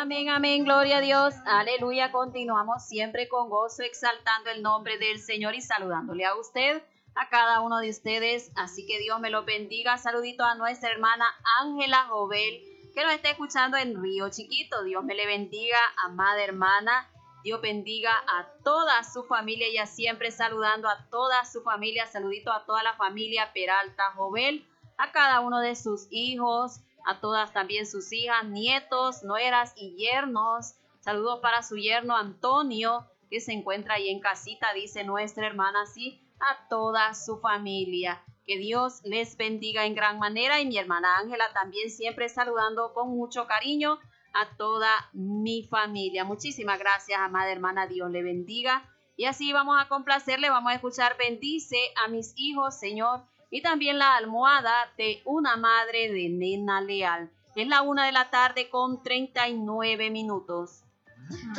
Amén, amén, gloria a Dios, aleluya. Continuamos siempre con gozo, exaltando el nombre del Señor y saludándole a usted, a cada uno de ustedes. Así que Dios me lo bendiga. Saludito a nuestra hermana Ángela Jovel, que nos está escuchando en Río Chiquito. Dios me le bendiga, amada hermana. Dios bendiga a toda su familia, ella siempre saludando a toda su familia. Saludito a toda la familia Peralta Jovel, a cada uno de sus hijos, a todas también sus hijas, nietos, nueras y yernos. Saludos para su yerno Antonio, que se encuentra ahí en casita, dice nuestra hermana, así a toda su familia. Que Dios les bendiga en gran manera. Y mi hermana Ángela también siempre saludando con mucho cariño a toda mi familia. Muchísimas gracias, amada hermana. Dios le bendiga. Y así vamos a complacerle, vamos a escuchar Bendice a mis hijos, Señor. Y también la almohada de una madre de Nena Leal. Es la 1 de la tarde con 39 minutos.